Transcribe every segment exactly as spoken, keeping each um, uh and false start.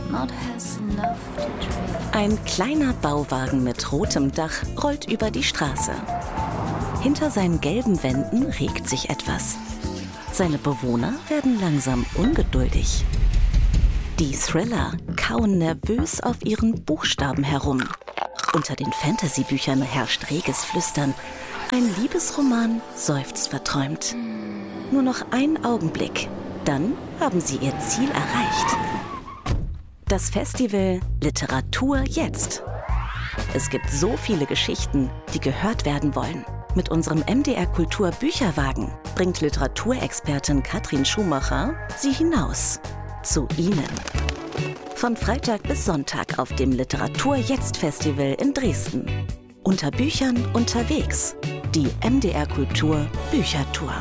Ein kleiner Bauwagen mit rotem Dach rollt über die Straße. Hinter seinen gelben Wänden regt sich etwas. Seine Bewohner werden langsam ungeduldig. Die Thriller kauen nervös auf ihren Buchstaben herum. Unter den Fantasy-Büchern herrscht reges Flüstern. Ein Liebesroman seufzt verträumt. Nur noch ein Augenblick, dann haben sie ihr Ziel erreicht. Das Festival Literatur jetzt. Es gibt so viele Geschichten, die gehört werden wollen. Mit unserem M D R Kultur Bücherwagen bringt Literaturexpertin Katrin Schumacher sie hinaus. Zu Ihnen. Von Freitag bis Sonntag auf dem Literatur jetzt Festival in Dresden. Unter Büchern unterwegs. Die M D R Kultur Büchertour.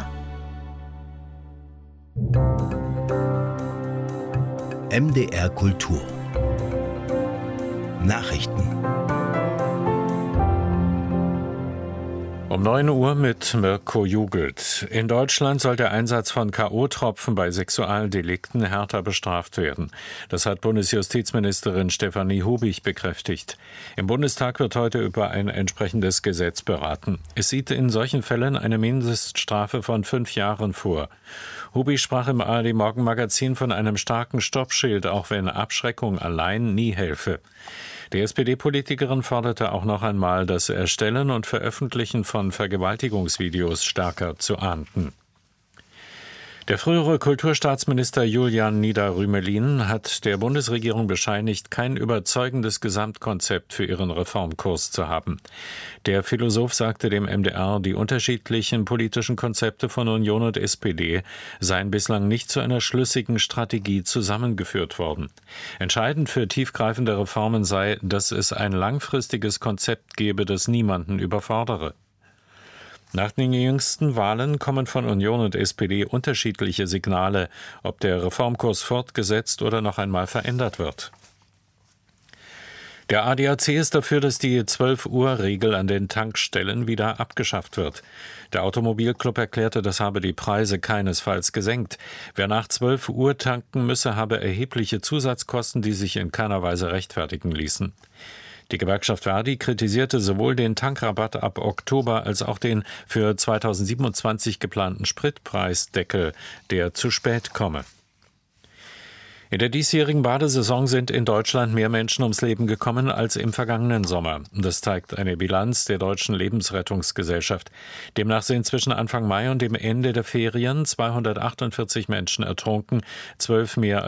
M D R Kultur Nachrichten. Um neun Uhr mit Mirko Jugelt. In Deutschland soll der Einsatz von K O-Tropfen bei Sexualdelikten härter bestraft werden. Das hat Bundesjustizministerin Stefanie Hubich bekräftigt. Im Bundestag wird heute über ein entsprechendes Gesetz beraten. Es sieht in solchen Fällen eine Mindeststrafe von fünf Jahren vor. Hubich sprach im A R D-Morgenmagazin von einem starken Stoppschild, auch wenn Abschreckung allein nie helfe. Die S P D-Politikerin forderte auch noch einmal, das Erstellen und Veröffentlichen von Vergewaltigungsvideos stärker zu ahnden. Der frühere Kulturstaatsminister Julian Nieder-Rümelin hat der Bundesregierung bescheinigt, kein überzeugendes Gesamtkonzept für ihren Reformkurs zu haben. Der Philosoph sagte dem M D R, die unterschiedlichen politischen Konzepte von Union und S P D seien bislang nicht zu einer schlüssigen Strategie zusammengeführt worden. Entscheidend für tiefgreifende Reformen sei, dass es ein langfristiges Konzept gebe, das niemanden überfordere. Nach den jüngsten Wahlen kommen von Union und S P D unterschiedliche Signale, ob der Reformkurs fortgesetzt oder noch einmal verändert wird. Der A D A C ist dafür, dass die zwölf Uhr Regel an den Tankstellen wieder abgeschafft wird. Der Automobilclub erklärte, das habe die Preise keinesfalls gesenkt. Wer nach zwölf Uhr tanken müsse, habe erhebliche Zusatzkosten, die sich in keiner Weise rechtfertigen ließen. Die Gewerkschaft Verdi kritisierte sowohl den Tankrabatt ab Oktober als auch den für zweitausendsiebenundzwanzig geplanten Spritpreisdeckel, der zu spät komme. In der diesjährigen Badesaison sind in Deutschland mehr Menschen ums Leben gekommen als im vergangenen Sommer. Das zeigt eine Bilanz der Deutschen Lebensrettungsgesellschaft. Demnach sind zwischen Anfang Mai und dem Ende der Ferien zweihundertachtundvierzig Menschen ertrunken, zwölf mehr